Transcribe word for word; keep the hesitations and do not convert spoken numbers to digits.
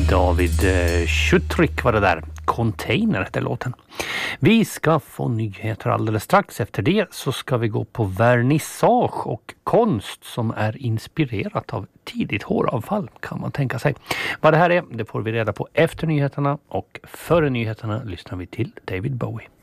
David eh, Schuttrick var det där. Container heter låten. Vi ska få nyheter alldeles strax. Efter det så ska vi gå på vernissage och konst som är inspirerat av tidigt håravfall, kan man tänka sig. Vad det här är, det får vi reda på efter nyheterna, och före nyheterna lyssnar vi till David Bowie.